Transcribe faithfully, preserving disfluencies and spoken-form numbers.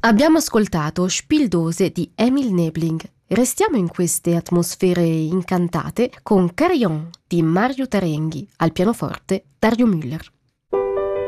Abbiamo ascoltato Spieldose di Emil Nebling. Restiamo in queste atmosfere incantate con Carillon di Mario Tarenghi, al pianoforte Dario Müller.